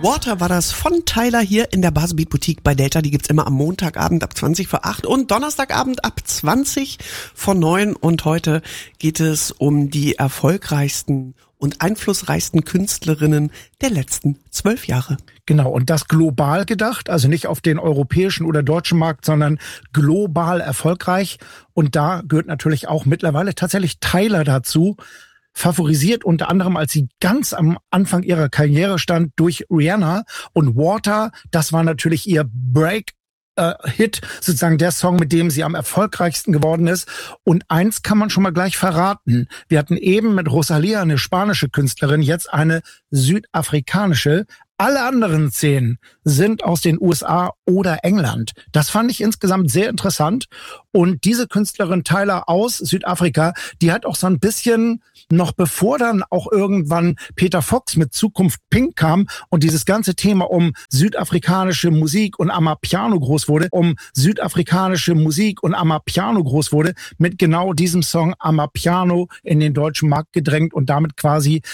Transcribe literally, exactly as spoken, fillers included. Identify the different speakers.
Speaker 1: Water war das von Tyler hier in der Baselbeat Boutique bei Delta. Die gibt's immer am Montagabend ab zwanzig vor acht und Donnerstagabend ab zwanzig vor neun. Und heute geht es um die erfolgreichsten und einflussreichsten Künstlerinnen der letzten zwölf Jahre.
Speaker 2: Genau, und das global gedacht, also nicht auf den europäischen oder deutschen Markt, sondern global erfolgreich. Und da gehört natürlich auch mittlerweile tatsächlich Tyler dazu. Favorisiert unter anderem, als sie ganz am Anfang ihrer Karriere stand, durch Rihanna. Und Water, das war natürlich ihr Break äh, Hit, sozusagen der Song, mit dem sie am erfolgreichsten geworden ist. Und eins kann man schon mal gleich verraten. Wir hatten eben mit Rosalía eine spanische Künstlerin, jetzt eine südafrikanische. Alle anderen zehn sind aus den U S A oder England. Das fand ich insgesamt sehr interessant. Und diese Künstlerin Tyler aus Südafrika, die hat auch so ein bisschen, noch bevor dann auch irgendwann Peter Fox mit Zukunft Pink kam und dieses ganze Thema um südafrikanische Musik und Amapiano groß wurde, um südafrikanische Musik und Amapiano groß wurde, mit genau diesem Song Amapiano in den deutschen Markt gedrängt und damit quasi